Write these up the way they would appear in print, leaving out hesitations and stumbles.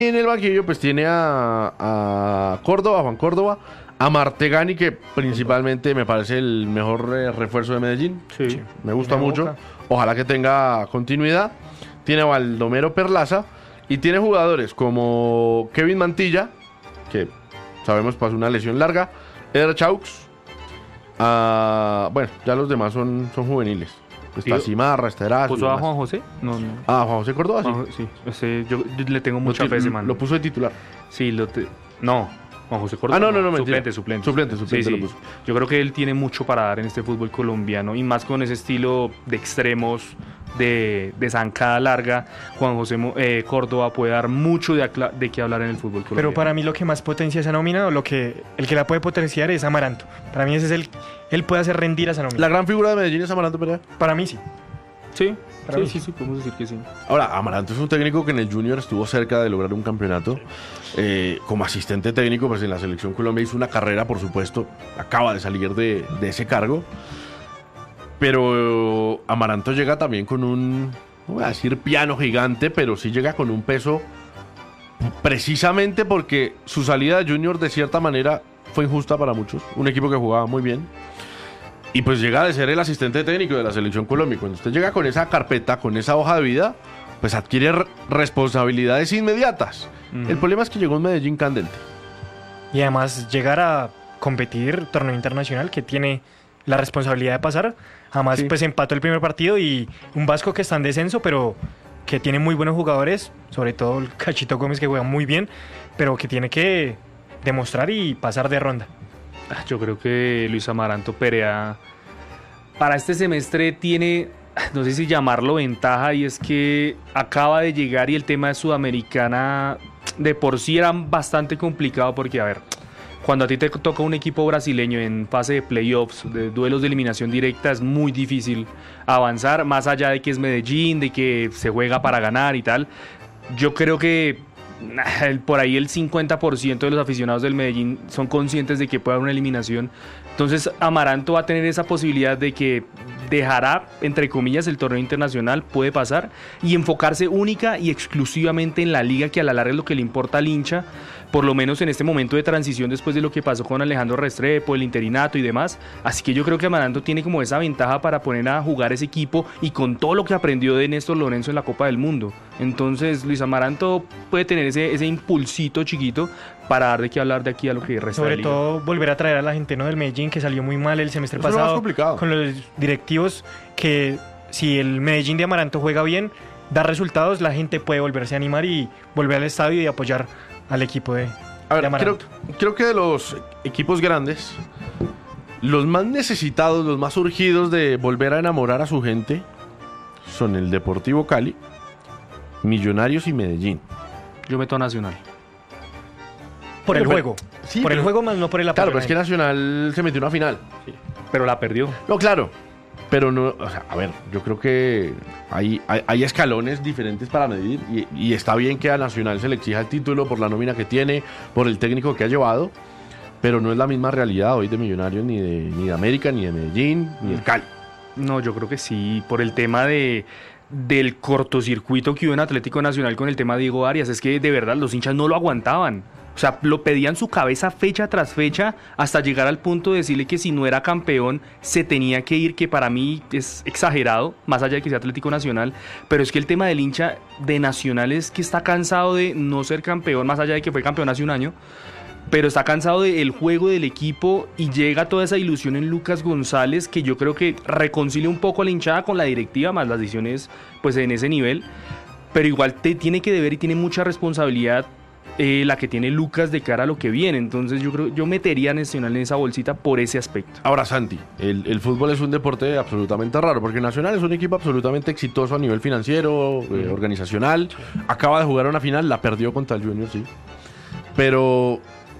En el banquillo pues tiene a Córdoba, Juan Córdoba, a Martegani, que principalmente me parece el mejor refuerzo de Medellín. Sí. Me gusta Tiene mucho. Boca. Ojalá que tenga continuidad. Tiene a Baldomero Perlaza y tiene jugadores como Kevin Mantilla, que sabemos pasó una lesión larga, Eder Chaux. Bueno, ya los demás son juveniles. Está Y- Cimarra, está Erazo y ¿Puso a demás. Juan José? No, no. Ah, Juan José Córdoba, sí. Sí, yo le tengo mucha fe a ese man. Lo puso de titular. Sí, no, Juan José Córdoba. No, mentira. Suplente. Suplente Sí, lo sí. puso. Yo creo que él tiene mucho para dar en este fútbol colombiano y más con ese estilo de extremos, de zancada larga. Juan José Córdoba puede dar mucho de qué hablar en el fútbol colombiano. Pero para mí lo que más potencia esa nómina, o el que la puede potenciar es Amaranto. Para mí ese es él puede hacer rendir a esa nómina. La gran figura de Medellín es Amaranto Perea. Para mí sí. Sí, Para mí sí, podemos decir que sí. Ahora, Amaranto es un técnico que en el Junior estuvo cerca de lograr un campeonato. Como asistente técnico, pues en la Selección Colombia hizo una carrera, por supuesto. Acaba de salir de ese cargo. Pero Amaranto llega también con no voy a decir piano gigante, pero sí llega con un peso, precisamente porque su salida de Junior de cierta manera fue injusta para muchos. Un equipo que jugaba muy bien. Y pues llega de ser el asistente técnico de la Selección Colombia. Cuando usted llega con esa carpeta, con esa hoja de vida, pues adquiere responsabilidades inmediatas. El problema es que llegó un Medellín candente. Y además llegar a competir torneo internacional que tiene la responsabilidad de pasar. Además Sí. pues empató el primer partido y un Vasco que está en descenso, pero que tiene muy buenos jugadores, sobre todo el Cachito Gómez que juega muy bien, pero que tiene que demostrar y pasar de ronda. Yo creo que Luis Amaranto Perea para este semestre tiene, no sé si llamarlo ventaja, y es que acaba de llegar y el tema de Sudamericana de por sí era bastante complicado porque, a ver, cuando a ti te toca un equipo brasileño en fase de playoffs, de duelos de eliminación directa, es muy difícil avanzar, más allá de que es Medellín, de que se juega para ganar y tal. Yo creo que por ahí el 50% de los aficionados del Medellín son conscientes de que puede haber una eliminación. Entonces Amaranto va a tener esa posibilidad de que dejará, entre comillas, el torneo internacional, puede pasar, y enfocarse única y exclusivamente en la liga, que a la larga es lo que le importa al hincha, por lo menos en este momento de transición después de lo que pasó con Alejandro Restrepo, el interinato y demás. Así que yo creo que Amaranto tiene como esa ventaja para poner a jugar ese equipo y con todo lo que aprendió de Néstor Lorenzo en la Copa del Mundo. Entonces Luis Amaranto puede tener ese impulsito chiquito para dar de qué hablar de aquí a lo que resta de Sobre liga. todo volver a traer a la gente, ¿no?, del Medellín, que salió muy mal el semestre Eso es lo más pasado complicado. con los directivos, que si el Medellín de Amaranto juega bien, da resultados, la gente puede volverse a animar y volver al estadio y apoyar al equipo de A ver, Amaranto. creo que de los equipos grandes, los más necesitados, los más urgidos de volver a enamorar a su gente son el Deportivo Cali, Millonarios y Medellín. Yo meto a Nacional. Por el Pero, juego. sí, por el pero- juego más no por el apoyo. Claro, pero es que Nacional se metió en una final. Pero la perdió. No, claro. Pero no, o sea, a ver, yo creo que hay escalones diferentes para medir y está bien que a Nacional se le exija el título por la nómina que tiene, por el técnico que ha llevado, pero no es la misma realidad hoy de Millonarios ni de América, ni de Medellín, ni del Cali. No, yo creo que sí, por el tema del cortocircuito que hubo en Atlético Nacional con el tema de Diego Arias. Es que de verdad los hinchas no lo aguantaban. O sea, lo pedían su cabeza fecha tras fecha hasta llegar al punto de decirle que si no era campeón se tenía que ir, que para mí es exagerado, más allá de que sea Atlético Nacional. Pero es que el tema del hincha de Nacional es que está cansado de no ser campeón, más allá de que fue campeón hace un año. Pero está cansado del juego del equipo y llega toda esa ilusión en Lucas González, que yo creo que reconcilia un poco a la hinchada con la directiva, más las decisiones pues en ese nivel. Pero igual te tiene que deber y tiene mucha responsabilidad la que tiene Lucas de cara a lo que viene. Entonces yo metería a Nacional en esa bolsita por ese aspecto. Ahora, Santi, el fútbol es un deporte absolutamente raro, porque Nacional es un equipo absolutamente exitoso a nivel financiero, organizacional. Acaba de jugar una final, la perdió contra el Junior, sí. Pero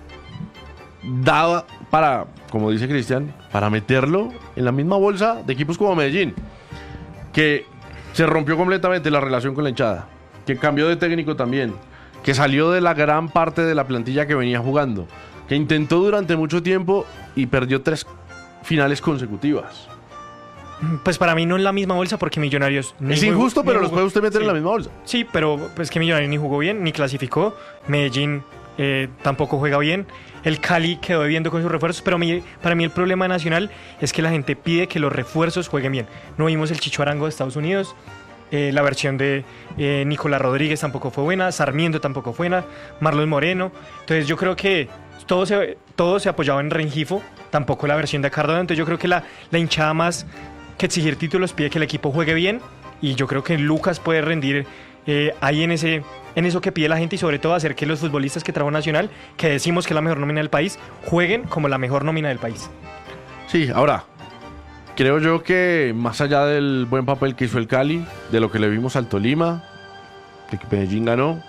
daba para, como dice Cristian, para meterlo en la misma bolsa de equipos como Medellín, que se rompió completamente la relación con la hinchada, que cambió de técnico también, que salió de la gran parte de la plantilla que venía jugando, que intentó durante mucho tiempo y perdió 3 finales consecutivas. Pues para mí no es la misma bolsa porque Millonarios... Es injusto, pero los puede usted meter en la misma bolsa. Sí, pero pues que Millonarios ni jugó bien, ni clasificó. Medellín tampoco juega bien. El Cali quedó debiendo con sus refuerzos, pero para mí el problema Nacional es que la gente pide que los refuerzos jueguen bien. No vimos el Chicho Arango de Estados Unidos, la versión de Nicolás Rodríguez tampoco fue buena, Sarmiento tampoco fue buena, Marlon Moreno. Entonces yo creo que todo se apoyaba en Rengifo, tampoco la versión de Cardona. Entonces yo creo que la hinchada más que exigir títulos pide que el equipo juegue bien, y yo creo que Lucas puede rendir ahí en eso que pide la gente, y sobre todo hacer que los futbolistas que trajo Nacional, que decimos que es la mejor nómina del país, jueguen como la mejor nómina del país. Sí, ahora, creo yo que más allá del buen papel que hizo el Cali, de lo que le vimos al Tolima, de que Medellín ganó,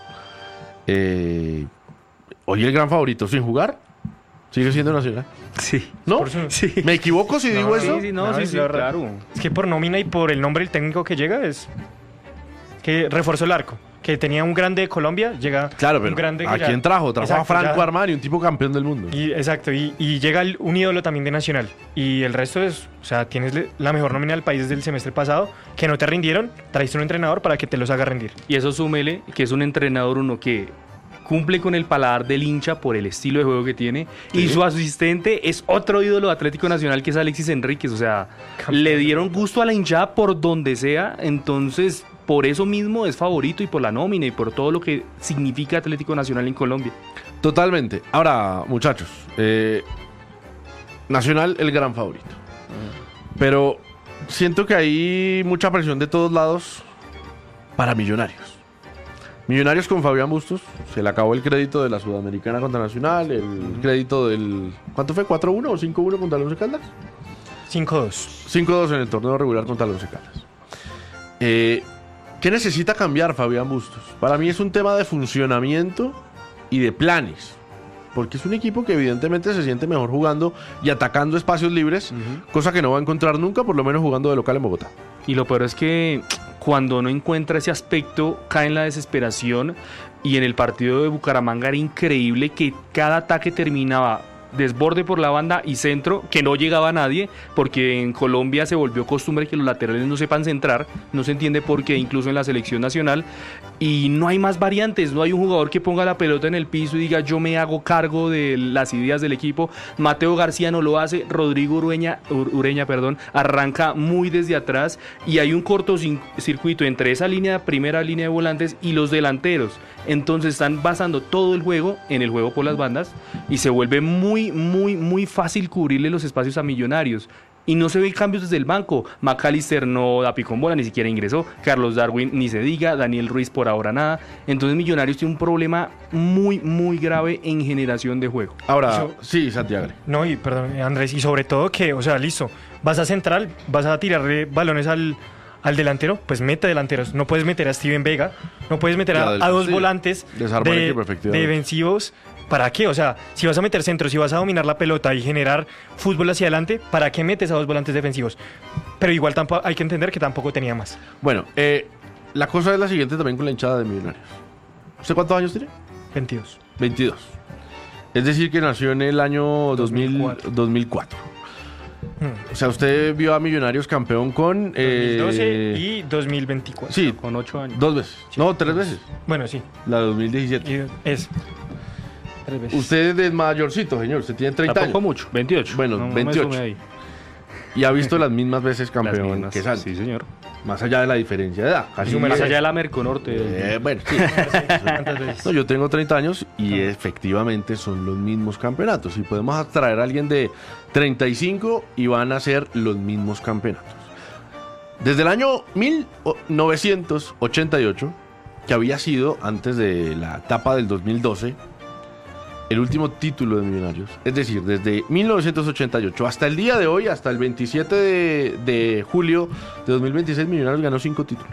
hoy el gran favorito sin jugar sigue siendo Nacional. Sí. ¿No? Sí. ¿Me equivoco si digo eso? Sí, Claro. Es que por nómina y por el nombre del técnico que llega, es que reforzó el arco. Que tenía un grande de Colombia, llega Claro, pero un grande ¿a quién trajo? Trajo Exacto, a Franco ya. Armani, un tipo campeón del mundo. Exacto, y llega un ídolo también de Nacional. Y el resto es, o sea, tienes la mejor nómina del país desde el semestre pasado, que no te rindieron, traíste un entrenador para que te los haga rendir. Y eso súmele que es un entrenador uno que cumple con el paladar del hincha por el estilo de juego que tiene, y su asistente es otro ídolo de Atlético Nacional, que es Alexis Enríquez. O sea, le dieron gusto a la hinchada por donde sea. Entonces por eso mismo es favorito, y por la nómina y por todo lo que significa Atlético Nacional en Colombia. Totalmente. Ahora, muchachos, Nacional el gran favorito. Pero siento que hay mucha presión de todos lados para Millonarios. Millonarios con Fabián Bustos, se le acabó el crédito de la Sudamericana contra Nacional, el crédito del... ¿Cuánto fue? ¿4-1 o 5-1 contra el Once Caldas? 5-2. 5-2 en el torneo regular contra el Once Caldas. ¿Qué necesita cambiar Fabián Bustos? Para mí es un tema de funcionamiento y de planes. Porque es un equipo que evidentemente se siente mejor jugando y atacando espacios libres, cosa que no va a encontrar nunca, por lo menos jugando de local en Bogotá. Y lo peor es que cuando no encuentra ese aspecto, cae en la desesperación. Y en el partido de Bucaramanga era increíble que cada ataque terminaba desborde por la banda y centro, que no llegaba a nadie, porque en Colombia se volvió costumbre que los laterales no sepan centrar. No se entiende por qué, incluso en la selección nacional. Y no hay más variantes, no hay un jugador que ponga la pelota en el piso y diga yo me hago cargo de las ideas del equipo. Mateo García no lo hace, Rodrigo Ureña, arranca muy desde atrás, y hay un cortocircuito entre esa primera línea de volantes y los delanteros. Entonces están basando todo el juego en el juego por las bandas, y se vuelve muy fácil cubrirle los espacios a Millonarios. Y no se ven cambios desde el banco. McAllister no da pico en bola, ni siquiera ingresó. Carlos Darwin ni se diga. Daniel Ruiz por ahora nada. Entonces Millonarios tiene un problema muy grave en generación de juego. Ahora, sí, Santiago. No, y perdón, Andrés, y sobre todo que, o sea, listo, vas a central, vas a tirarle balones al delantero, pues mete delanteros. No puedes meter a Steven Vega, no puedes meter a dos volantes defensivos. ¿Para qué? O sea, si vas a meter centros, si vas a dominar la pelota y generar fútbol hacia adelante, ¿para qué metes a dos volantes defensivos? Pero igual tampoco, hay que entender que tampoco tenía más. Bueno, la cosa es la siguiente también con la hinchada de Millonarios. ¿Usted cuántos años tiene? 22. 22. Es decir, que nació en el año 2004. O sea, usted vio a Millonarios campeón con... 2012 y 2024. Sí, con 8 años. 2 veces. Sí. No, 3 veces. Bueno, sí. La de 2017. Y es 3 veces. Usted es mayorcito, señor. Usted tiene 30 Tampoco años. mucho, 28. Bueno, No me 28. sume ahí. Y ha visto las mismas veces Las campeón mismas, que Santos. sí, señor. Más allá de la diferencia de edad. Casi Más allá de la Merconorte. Bueno, sí. ¿Cuántas veces? No, yo tengo 30 años y efectivamente son los mismos campeonatos. Y podemos traer a alguien de 35 y van a ser los mismos campeonatos. Desde el año 1988, que había sido, antes de la etapa del 2012, el último título de Millonarios. Es decir, desde 1988 hasta el día de hoy, hasta el 27 de julio de 2026, Millonarios ganó 5 títulos.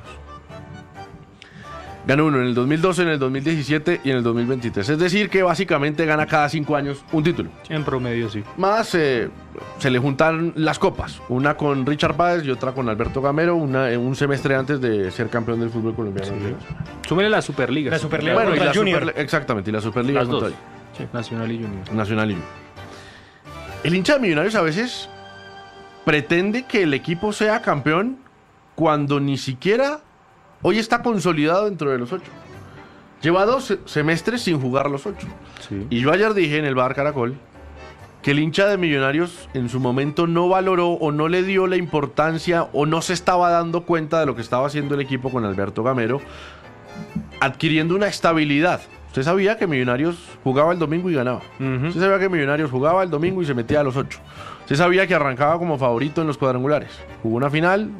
Ganó uno en el 2012, en el 2017 y en el 2023. Es decir, que básicamente gana cada 5 años un título. En promedio, sí. Más se le juntan las copas. Una con Richard Páez y otra con Alberto Gamero. Un semestre antes de ser campeón del fútbol colombiano. Sí. Súmele la Superliga. La Superliga. Bueno, y contra la Junior. exactamente, y la Superliga. Las dos. contra- Sí, Nacional y Junior. Nacional y Junior. El hincha de Millonarios a veces pretende que el equipo sea campeón cuando ni siquiera hoy está consolidado dentro de los 8. Lleva 2 semestres sin jugar los 8. Sí. Y yo ayer dije en el Bar Caracol que el hincha de Millonarios en su momento no valoró o no le dio la importancia o no se estaba dando cuenta de lo que estaba haciendo el equipo con Alberto Gamero, adquiriendo una estabilidad. Usted sabía que Millonarios jugaba el domingo y ganaba. Usted sabía que Millonarios jugaba el domingo y se metía a los 8. Usted sabía que arrancaba como favorito en los cuadrangulares. Jugó una final,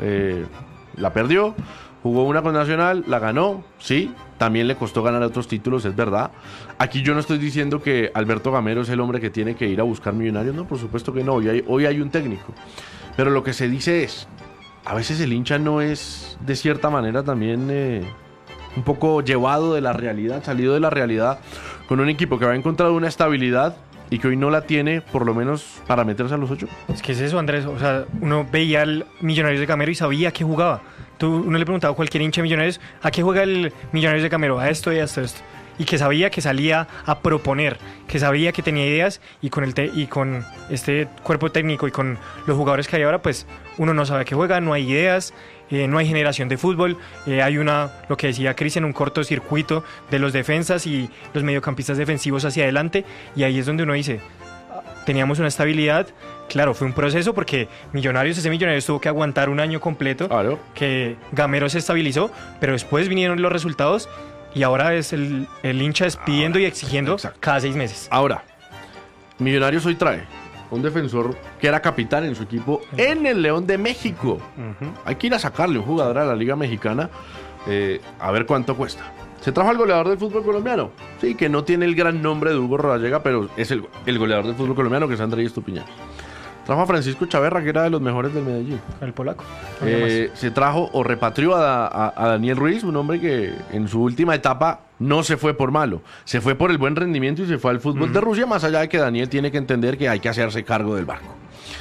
la perdió. Jugó una con Nacional, la ganó, sí. También le costó ganar otros títulos, es verdad. Aquí yo no estoy diciendo que Alberto Gamero es el hombre que tiene que ir a buscar Millonarios. No, por supuesto que no. Hoy hay un técnico. Pero lo que se dice es, a veces el hincha no es, de cierta manera, también un poco llevado de la realidad, salido de la realidad, con un equipo que había encontrado una estabilidad y que hoy no la tiene, por lo menos, para meterse a los 8. Es que es eso, Andrés. O sea, uno veía al Millonarios de Gamero y sabía que jugaba. Uno le preguntaba a cualquier hincha de Millonarios, ¿a qué juega el Millonarios de Gamero? A esto y a esto, esto. Y que sabía que salía a proponer, que sabía que tenía ideas y con este cuerpo técnico y con los jugadores que hay ahora, pues uno no sabe a qué juega, no hay ideas, no hay generación de fútbol, hay lo que decía Cristian, un cortocircuito de los defensas y los mediocampistas defensivos hacia adelante, y ahí es donde uno dice, teníamos una estabilidad. Claro, fue un proceso porque ese Millonarios tuvo que aguantar un año completo, claro, que Gamero se estabilizó, pero después vinieron los resultados y ahora es el hincha despidiendo y exigiendo cada 6 meses. Ahora, Millonarios hoy trae un defensor que era capitán en su equipo en el León de México. Hay que ir a sacarle un jugador a la Liga Mexicana a ver cuánto cuesta. Se trajo al goleador del fútbol colombiano. Sí, que no tiene el gran nombre de Hugo Rodallega, pero es el goleador del fútbol colombiano, que es Andrés Estupiñán. Trajo a Francisco Chaverra, que era de los mejores del Medellín. El polaco. Se trajo o repatrió a Daniel Ruiz, un hombre que en su última etapa no se fue por malo. Se fue por el buen rendimiento y se fue al fútbol de Rusia, más allá de que Daniel tiene que entender que hay que hacerse cargo del barco.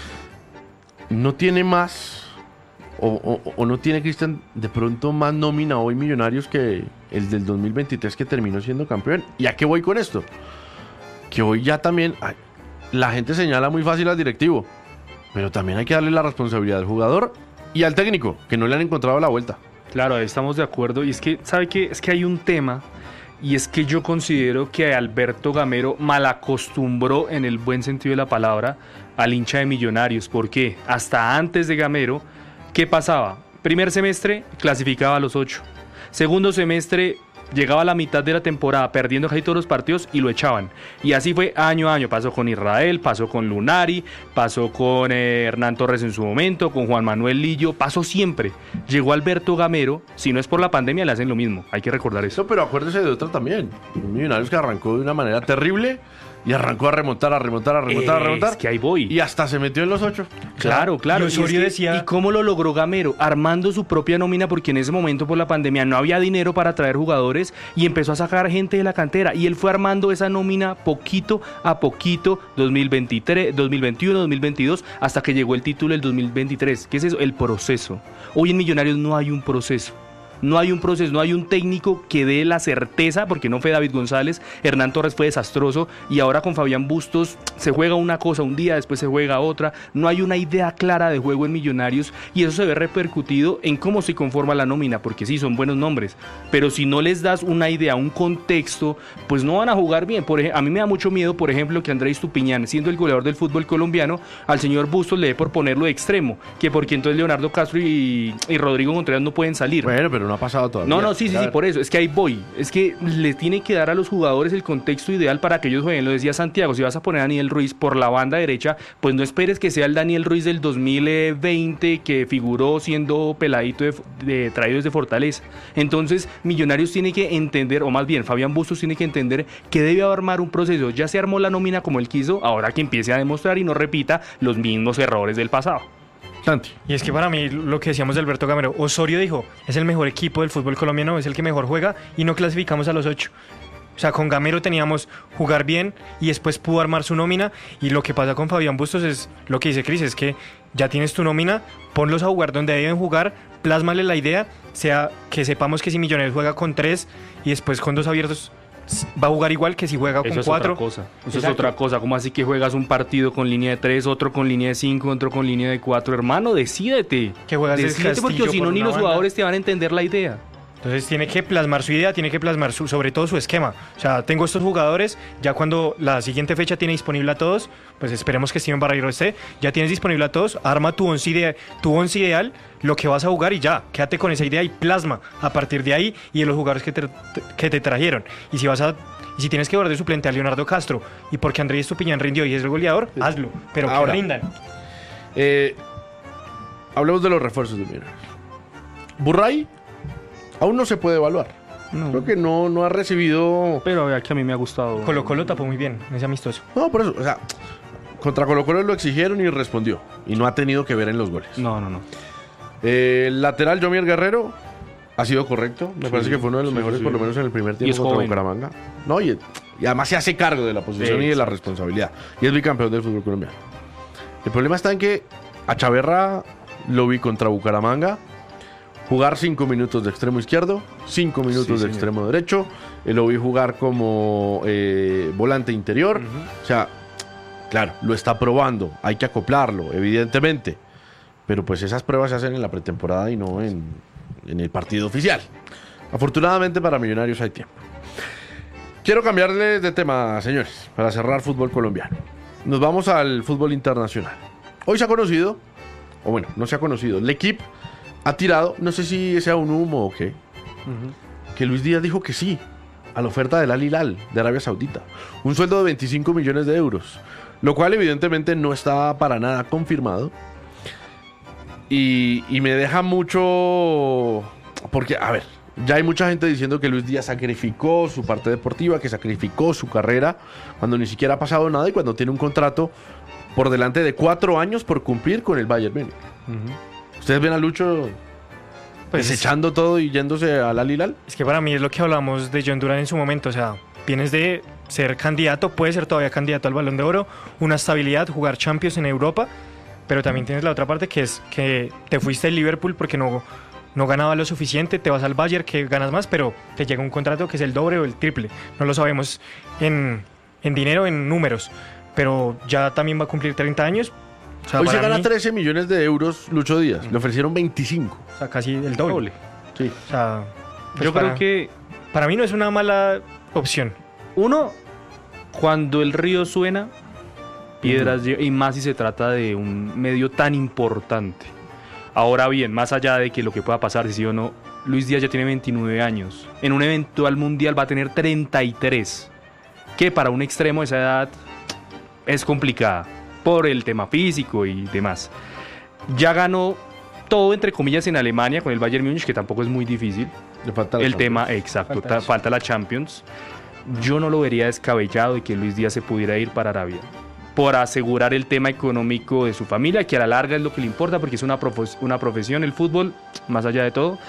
No tiene más... O no tiene, Cristian, de pronto más nómina hoy Millonarios que el del 2023 que terminó siendo campeón. ¿Y a qué voy con esto? Que hoy ya también la gente señala muy fácil al directivo, pero también hay que darle la responsabilidad al jugador y al técnico, que no le han encontrado la vuelta. Claro, ahí estamos de acuerdo. Y es que, ¿sabe qué? Es que hay un tema, y es que yo considero que Alberto Gamero malacostumbró, en el buen sentido de la palabra, al hincha de Millonarios. ¿Por qué? Hasta antes de Gamero, ¿qué pasaba? Primer semestre, clasificaba a los 8. Segundo semestre, llegaba a la mitad de la temporada perdiendo casi todos los partidos y lo echaban. Y así fue año a año. Pasó con Israel, pasó con Lunari, pasó con Hernán Torres en su momento, con Juan Manuel Lillo, pasó siempre. Llegó Alberto Gamero, si no es por la pandemia le hacen lo mismo. Hay que recordar eso. Pero acuérdese de otra también. Un Millonarios que arrancó de una manera terrible y arrancó a remontar. Es que ahí voy. Y hasta se metió en los 8. Claro. Y Osorio decía... ¿Y cómo lo logró Gamero? Armando su propia nómina, porque en ese momento por la pandemia no había dinero para traer jugadores y empezó a sacar gente de la cantera. Y él fue armando esa nómina poquito a poquito, 2023, 2021, 2022, hasta que llegó el título del 2023. ¿Qué es eso? El proceso. Hoy en Millonarios no hay un proceso. No hay un proceso, no hay un técnico que dé la certeza, porque no fue David González, Hernán Torres fue desastroso y ahora con Fabián Bustos se juega una cosa un día, después se juega otra. No hay una idea clara de juego en Millonarios y eso se ve repercutido en cómo se conforma la nómina, porque sí, son buenos nombres, pero si no les das una idea, un contexto, pues no van a jugar bien. A mí me da mucho miedo, por ejemplo, que Andrés Estupiñán, siendo el goleador del fútbol colombiano, al señor Bustos le dé por ponerlo de extremo, que porque entonces Leonardo Castro y Rodrigo Contreras no pueden salir. Bueno, pero no ha pasado todavía. No, sí, por eso. Es que ahí voy. Es que le tiene que dar a los jugadores el contexto ideal para que ellos jueguen. Lo decía Santiago, si vas a poner a Daniel Ruiz por la banda derecha, pues no esperes que sea el Daniel Ruiz del 2020 que figuró siendo peladito traído desde Fortaleza. Entonces, Millonarios tiene que entender, o más bien, Fabián Bustos tiene que entender que debe armar un proceso. Ya se armó la nómina como él quiso, ahora que empiece a demostrar y no repita los mismos errores del pasado. Santi. Y es que para mí lo que decíamos de Alberto Gamero, Osorio dijo, es el mejor equipo del fútbol colombiano, es el que mejor juega y no clasificamos a los 8. O sea, con Gamero teníamos jugar bien y después pudo armar su nómina, y lo que pasa con Fabián Bustos es lo que dice Cris, es que ya tienes tu nómina, ponlos a jugar donde deben jugar, plásmale la idea, sea que sepamos que si Millonarios juega con 3 y después con 2 abiertos, va a jugar igual que si juega con Eso es 4. otra cosa. Eso es Exacto. otra cosa. ¿Cómo así que juegas un partido con línea de 3, otro con línea de 5, otro con línea de 4? Hermano, decídete. Que juegas el Decídete porque Castillo si no por ni una los banda. jugadores te van a entender la idea. Entonces tiene que plasmar su idea, tiene que plasmar sobre todo su esquema. O sea, tengo estos jugadores, ya cuando la siguiente fecha tiene disponible a todos, pues esperemos que Steven Barreiro esté, ya tienes disponible a todos, arma tu once ideal, lo que vas a jugar y ya, quédate con esa idea y plasma a partir de ahí y de los jugadores que te trajeron. Y si tienes que guardar de suplente a Leonardo Castro y porque Andrés Estupiñán rindió y es el goleador, hazlo, pero Ahora, que rindan. Hablemos de los refuerzos de Millonarios. Burray aún no se puede evaluar. No. Creo que no ha recibido... Pero vea que a mí me ha gustado. Colo Colo tapó muy bien, ese amistoso. No, por eso, o sea, contra Colo Colo lo exigieron y respondió. Y no ha tenido que ver en los goles. No. El lateral Jomier Guerrero ha sido correcto. Me Sí, parece que fue uno de los sí, mejores, sí. por lo menos en el primer Y tiempo es contra joven. Bucaramanga. No, y además se hace cargo de la posición y de la responsabilidad. Y es bicampeón del fútbol colombiano. El problema está en que a Chaverra lo vi contra Bucaramanga jugar 5 minutos de extremo izquierdo, 5 minutos Sí, de señor. extremo derecho. Lo vi jugar como volante interior. O sea, claro, lo está probando. Hay que acoplarlo, evidentemente. Pero pues esas pruebas se hacen en la pretemporada y no en el partido oficial. Afortunadamente para Millonarios hay tiempo. Quiero cambiarle de tema, señores, para cerrar fútbol colombiano. Nos vamos al fútbol internacional. Hoy se ha conocido, o bueno, no se ha conocido, el equipo ha tirado, no sé si sea un humo o qué, que Luis Díaz dijo que sí a la oferta del Al Hilal de Arabia Saudita. Un sueldo de 25 millones de euros, lo cual evidentemente no está para nada confirmado. Y me deja mucho... Porque, a ver, ya hay mucha gente diciendo que Luis Díaz sacrificó su parte deportiva, que sacrificó su carrera, cuando ni siquiera ha pasado nada y cuando tiene un contrato por delante de 4 años por cumplir con el Bayern Múnich. ¿Ustedes ven a Lucho Pues desechando todo y yéndose al Al Hilal? es que para mí es lo que hablamos de John Duran en su momento, o sea, vienes de ser candidato, puedes ser todavía candidato al Balón de Oro, una estabilidad, jugar Champions en Europa, pero también tienes la otra parte que es que te fuiste del Liverpool porque no ganaba lo suficiente, te vas al Bayern que ganas más, pero te llega un contrato que es el doble o el triple, no lo sabemos en dinero, en números, pero ya también va a cumplir 30 años. O sea, Hoy se para gana mí, 13 millones de euros Lucho Díaz. Le ofrecieron 25. o sea, casi el doble. Sí. O sea, pues Yo creo que para mí no es una mala opción. uno, cuando el río suena, piedras y más si se trata de un medio tan importante. Ahora bien, más allá de que lo que pueda pasar, si sí o no, Luis Díaz ya tiene 29 años. En un eventual mundial va a tener 33. Que para un extremo de esa edad es complicada por el tema físico y demás. Ya ganó todo, entre comillas, en Alemania con el Bayern Múnich, que tampoco es muy difícil. Le falta la El Champions. tema, exacto, Falta eso. falta la Champions. Yo no lo vería descabellado de que Luis Díaz se pudiera ir para Arabia por asegurar el tema económico de su familia, que a la larga es lo que le importa porque es una profesión el fútbol, más allá de todo.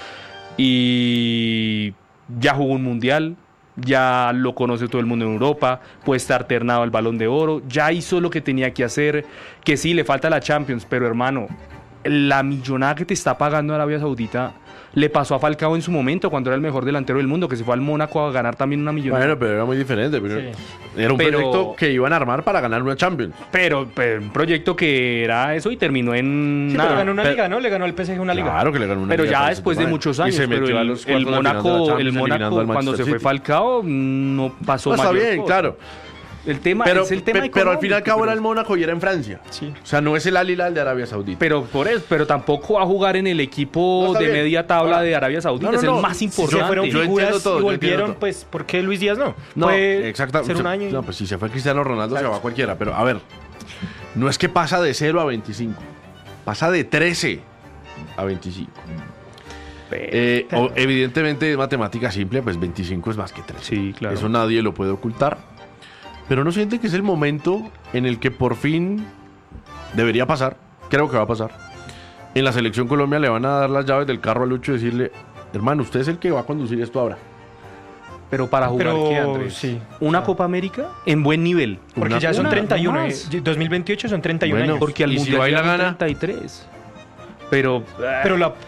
Y ya jugó un mundial, ya lo conoce todo el mundo en Europa, puede estar ternado al Balón de Oro, ya hizo lo que tenía que hacer, que sí, le falta la Champions, pero hermano, la millonada que te está pagando Arabia Saudita le pasó a Falcao en su momento cuando era el mejor delantero del mundo, que se fue al Mónaco a ganar también una millonada. Bueno, pero era muy diferente. Era un Pero- proyecto que iban a armar para ganar una Champions. Pero un proyecto que era eso y terminó en Sí, nada. pero ganó una pero- liga, ¿no? Le ganó al PSG una liga. Claro que le ganó una Pero liga ya con después ese de tema. muchos Y años, se pero metió a el, los el cuartos de final de la Mónaco, Champions, eliminando al cuando se Manchester fue City. Falcao no pasó No, está mayor bien, cosa. claro. El tema Pero, es el tema pero al fin y al económico, cabo era pero- el Mónaco y era en Francia. Sí. O sea, no es el Al Hilal de Arabia Saudita. Pero por eso, pero tampoco va a jugar en el equipo No, está de bien. media tabla Ahora- de Arabia Saudita, No, no, es el no. más Si importante. Se fueron Yo entiendo figuras todo, y yo entiendo volvieron, todo. pues, ¿por qué Luis Díaz no? No, Puede exactamente. ser un año y- No, pues si se fue Cristiano Ronaldo, se va cualquiera. Pero a ver, no es que pasa de 0 a 25. Pasa de 13 a 25. Evidentemente, es matemática simple, pues 25 es más que 13. Sí, claro. Eso nadie lo puede ocultar. Pero no siente que es el momento en el que por fin debería pasar. Creo que va a pasar. En la selección Colombia le van a dar las llaves del carro a Lucho y decirle: hermano, usted es el que va a conducir esto ahora. Pero para jugar, Pero, ¿qué, Andrés? sí. ¿Una O sea, Copa América en buen nivel? Porque ya son una, 31. no más. 2028 son 31 Bueno, años. Porque al ¿Y si Mundial va y la llegan gana? 33. Pero, Pero la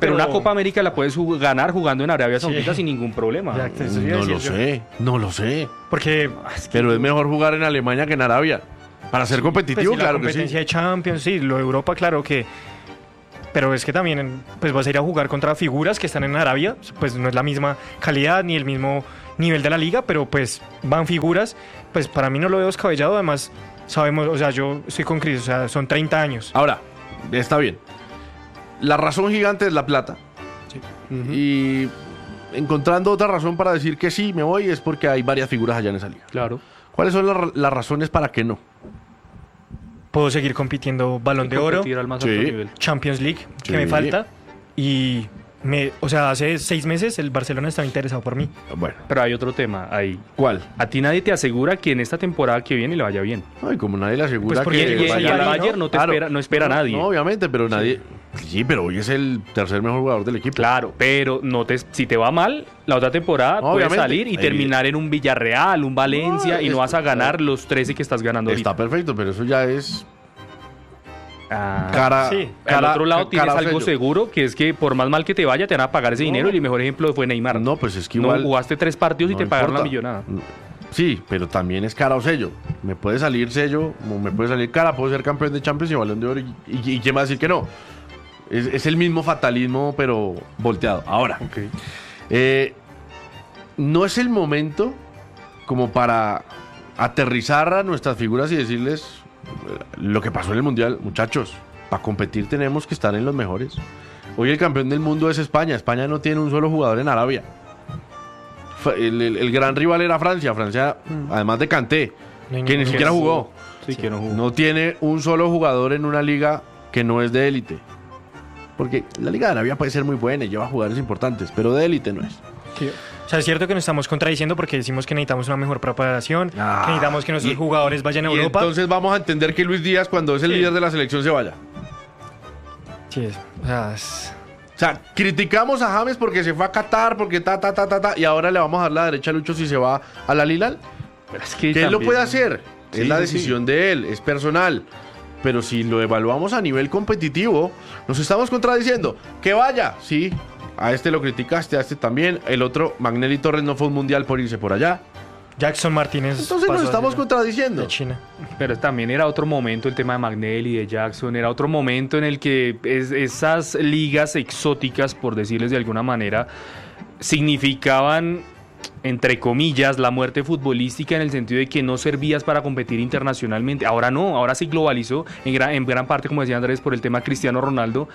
pero una Copa América la puedes ganar jugando en Arabia Saudita Sí. sin ningún problema. Exacto, eso iba a No decir lo yo. sé, no lo sé. Porque Pero es mejor jugar en Alemania que en Arabia. Para ser pues, competitivo, sí, la claro que competencia sí. de Champions, sí, lo de Europa, claro que... Pero es que también pues vas a ir a jugar contra figuras que están en Arabia, pues no es la misma calidad ni el mismo nivel de la liga, pero pues van figuras, pues para mí no lo veo descabellado, además sabemos, o sea, yo estoy con Cris, o sea, son 30 años. Ahora, está bien. La razón gigante es la plata. Y encontrando otra razón para decir que sí, me voy, es porque hay varias figuras allá en esa liga. Claro. ¿Cuáles son las razones para que no? Puedo seguir compitiendo Balón de Oro, Competir al más Sí. alto nivel. Champions League, que Sí. me falta, y o sea, hace 6 meses el Barcelona estaba interesado por mí. Bueno, Pero hay otro tema ahí. ¿cuál? A ti nadie te asegura que en esta temporada que viene le vaya bien. Ay, como nadie le asegura Pues porque que llegó Y Vaya el ahí, ¿no? Bayern no, Claro. no espera a nadie. No, obviamente, pero nadie... Sí, pero hoy es el tercer mejor jugador del equipo. Claro, pero si te va mal, la otra temporada puedes Obviamente. salir y Ahí- terminar en un Villarreal, un Valencia, No, y no es- vas a ganar los 13 que estás ganando Está ahorita. perfecto, pero eso ya es Ah, cara... Sí. al otro lado tienes cara o algo sello. seguro, que es que por más mal que te vaya, te van a pagar ese No. dinero, y el mejor ejemplo fue Neymar. No, pues es que No, igual... jugaste 3 partidos y no te pagaron la importa. millonada. Sí, pero también es cara o sello. Me puede salir sello, o me puede salir cara, puedo ser campeón de Champions y Balón de Oro. ¿Y quién va a decir que no? Es el mismo fatalismo, pero volteado. Ahora, no es el momento como para aterrizar a nuestras figuras y decirles lo que pasó en el Mundial. Muchachos, para competir tenemos que estar en los mejores. Hoy el campeón del mundo es España. España no tiene un solo jugador en Arabia. El gran rival era Francia. Francia, además de Kanté, No hay que ni ninguno siquiera que- jugó. Sí, que no jugó. No tiene un solo jugador en una liga que no es de élite. Porque la liga de Arabia puede ser muy buena y lleva jugadores importantes, pero de élite no es. Sí. O sea, es cierto que nos estamos contradiciendo porque decimos que necesitamos una mejor preparación, Ah, que necesitamos que nuestros jugadores vayan a Y Europa. entonces vamos a entender que Luis Díaz, cuando es el Sí. líder de la selección, se vaya. Sí, o sea, O sea, criticamos a James porque se fue a Qatar, porque y ahora le vamos a dar la derecha a Lucho si se va a la Lilal. Pero es que Que él lo también- puede hacer. Sí, es la sí, decisión de él, es personal. Pero si lo evaluamos a nivel competitivo, nos estamos contradiciendo. Que vaya, sí. A este lo criticaste, a este también. El otro, Magnelli Torres, no fue un mundial por irse por allá. Jackson Martínez. Entonces nos pasó estamos de- contradiciendo. de China. Pero también era otro momento el tema de Magnelli, de Jackson, era otro momento en el que esas ligas exóticas, por decirles de alguna manera, significaban, entre comillas, la muerte futbolística en el sentido de que no servías para competir internacionalmente. Ahora no, ahora se globalizó en gran parte, como decía Andrés, por el tema Cristiano Ronaldo.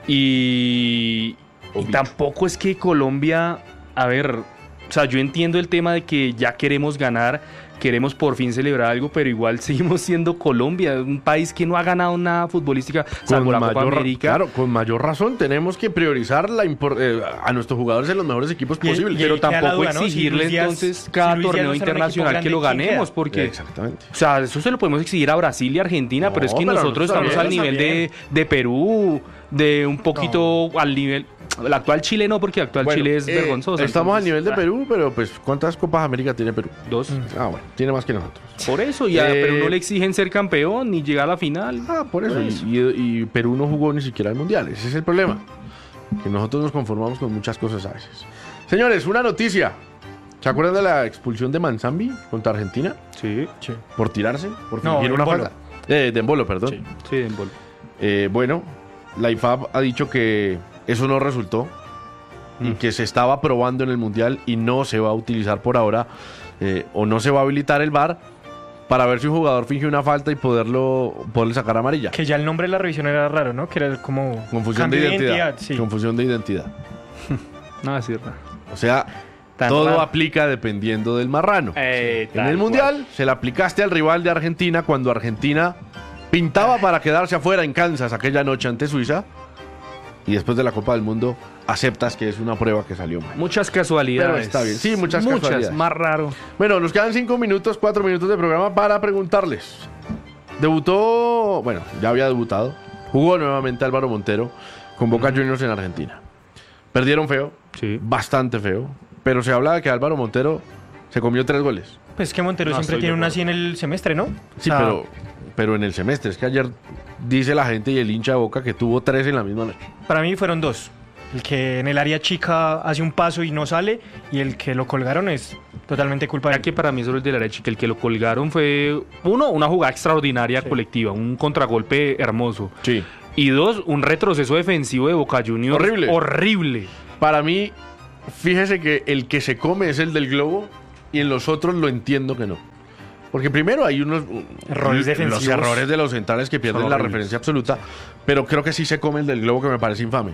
Y tampoco es que Colombia, a ver, o sea, yo entiendo el tema de que ya queremos ganar, queremos por fin celebrar algo, pero igual seguimos siendo Colombia, un país que no ha ganado nada futbolística, salvo la Copa América. Claro, con mayor razón tenemos que priorizar a nuestros jugadores en los mejores equipos Y- posibles. y- Pero queda la tampoco duda, ¿no? Si exigirle Luis Díaz- entonces si cada Luis Díaz torneo no será un equipo internacional que lo grande, ¿quién ganemos, queda? porque... Exactamente. O sea, eso se lo podemos exigir a Brasil y Argentina, No, pero es que pero nosotros nosotros estamos al también, nivel de Perú, de un poquito al nivel... El actual Chile no, porque el actual Bueno, Chile es vergonzoso. Estamos al entonces, nivel de ah, Perú, pero pues ¿cuántas Copas América tiene Perú? 2. Ah, bueno, tiene más que nosotros. Por eso, y a Perú no Eh, le exigen ser campeón ni llegar a la final. Ah, por eso. Y Perú no jugó ni siquiera el Mundial. Ese es el problema. Que nosotros nos conformamos con muchas cosas a veces. Señores, una noticia. ¿Se acuerdan de la expulsión de Manzambi contra Argentina? Sí, Sí. Por tirarse, por No, fingir una Embolo. falta. De Embolo, perdón. Sí. sí, en bol. Bueno, la IFAB ha dicho que eso no resultó y que se estaba probando en el Mundial y no se va a utilizar por ahora o no se va a habilitar el VAR para ver si un jugador finge una falta y poderle sacar amarilla. Que ya el nombre de la revisión era raro, ¿no? Que era como... Confusión de cambio identidad. sí. Confusión de identidad. No, es cierto. O sea, Tan todo raro. aplica dependiendo del marrano. En el Mundial se le aplicaste al rival de Argentina cuando Argentina pintaba para quedarse afuera en Kansas aquella noche ante Suiza y después de la Copa del Mundo aceptas que es una prueba que salió mal. Muchas casualidades. Pero está bien. Sí, muchas casualidades. Más raro. Bueno, nos quedan 5 minutos, 4 minutos de programa para preguntarles. Debutó, bueno, ya había debutado. Jugó nuevamente Álvaro Montero con Boca Juniors en Argentina. Perdieron feo, Sí. bastante feo, pero se habla de que Álvaro Montero se comió 3 goles. Pues que Montero No, siempre estoy tiene de una acuerdo. así en el semestre, ¿no? Sí, O sea, pero en el semestre. Es que ayer dice la gente y el hincha de Boca que tuvo 3 en la misma noche. Para mí fueron 2. El que en el área chica hace un paso y no sale, y el que lo colgaron es totalmente culpa de Ya él. que para mí solo el de la derecha, que el que lo colgaron fue, uno, una jugada extraordinaria colectiva, un contragolpe hermoso. Sí. Y dos, un retroceso defensivo de Boca Juniors Horrible. horrible. Para mí, fíjese que el que se come es el del globo y en los otros lo entiendo que no. Porque primero hay unos Errores defensivos. Los errores de los centrales que pierden Son la horribles. referencia absoluta, pero creo que sí se come el del globo, que me parece infame.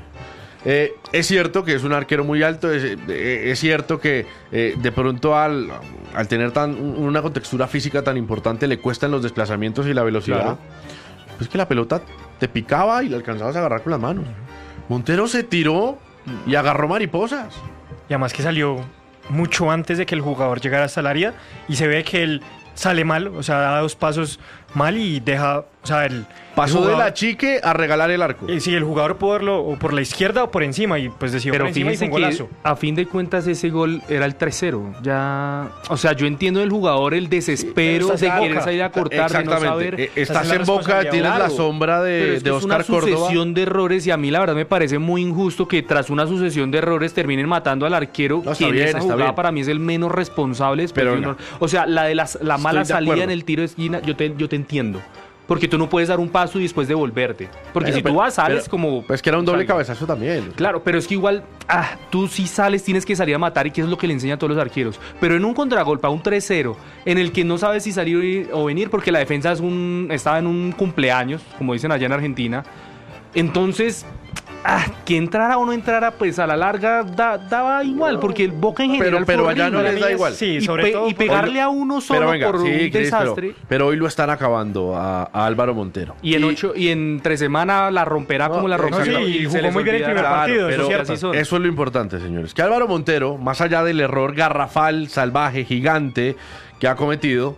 Es cierto que es un arquero muy alto, es cierto que de pronto al tener una contextura física tan importante le cuestan los desplazamientos y la velocidad. Claro. Pues que la pelota te picaba y la alcanzabas a agarrar con las manos. Montero se tiró y agarró mariposas. Y además que salió mucho antes de que el jugador llegara hasta el área, y se ve que él sale mal, o sea, da 2 pasos mal y deja, o sea, el Pasó el de jugador- la chique a regalar el arco. Sí, el jugador pudo verlo o por la izquierda o por encima, y pues decidió Pero por encima y fue fíjense un que golazo. a fin de cuentas ese gol era el 3-0. Ya, o sea, yo entiendo del jugador el desespero estás de en querer Boca. salir a cortar, de no saber. Estás Esa es la en Boca, responsabilidad. tienes la Claro, sombra Pero de es que es Oscar una Córdoba. sucesión de errores y a mí la verdad me parece muy injusto que tras una sucesión de errores terminen matando al arquero, No, está quien en bien, esa está jugada bien. para mí es el menos responsable. Después Pero de un no. error. O sea, la de la mala de salida acuerdo. en el tiro de esquina, yo te entiendo. Porque tú no puedes dar un paso y después devolverte. Porque Bueno, si tú pero- vas, sales pero- como... Pues que era un doble salga. cabezazo también. Claro, pero es que igual, tú si sales tienes que salir a matar, y que eso es lo que le enseña a todos los arqueros. Pero en un contragolpe, a un 3-0, en el que no sabes si salir o venir, porque la defensa estaba en un cumpleaños, como dicen allá en Argentina. Entonces, que entrara o no entrara, pues a la larga daba igual, porque el Boca en general pero fue allá no horrible. les da igual. Sí, Y, sobre todo y pegarle a uno solo Pero venga, por sí, un Cris, desastre. pero hoy lo están acabando a Álvaro Montero. Y entre semana la romperá No, como la no, rompió. sí, y se jugó les muy bien el olvidará. primer partido, eso pero es cierto. así son. eso es lo importante, señores. Que Álvaro Montero, más allá del error garrafal, salvaje, gigante que ha cometido,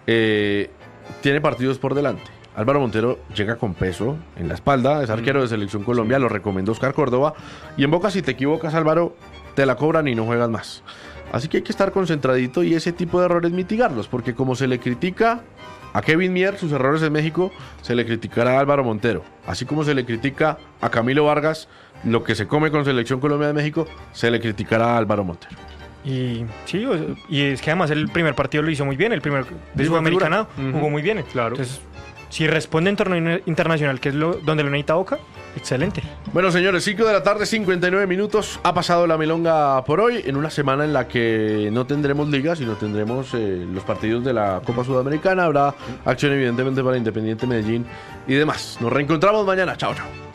tiene partidos por delante. Álvaro Montero llega con peso en la espalda, es arquero de Selección Colombia, lo recomendó Oscar Córdoba. Y en Boca, si te equivocas, Álvaro, te la cobran y no juegas más. Así que hay que estar concentradito y ese tipo de errores mitigarlos, porque como se le critica a Kevin Mier sus errores en México, se le criticará a Álvaro Montero. Así como se le critica a Camilo Vargas lo que se come con Selección Colombia de México, se le criticará a Álvaro Montero. Y sí, y es que además el primer partido lo hizo muy bien, el primer de Misma Sudamericana figura. jugó muy bien. Claro. Entonces, si responde en torneo internacional, que es donde lo necesita Boca, excelente. Bueno, señores, 5 de la tarde, 59 minutos. Ha pasado la milonga por hoy, en una semana en la que no tendremos liga, sino tendremos los partidos de la Copa Sudamericana. Habrá acción, evidentemente, para Independiente Medellín y demás. Nos reencontramos mañana. Chao, chao.